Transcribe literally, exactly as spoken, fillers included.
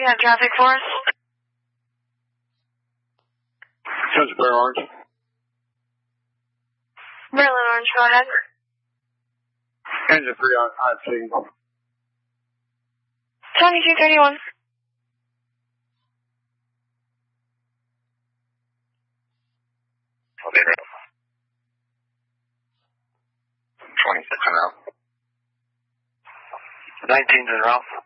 you have traffic for us? Sunspur Orange. Berlin Orange, go ahead. Engine three on high signal. twenty-two thirty-one. twenty-six and out. nineteen's en route.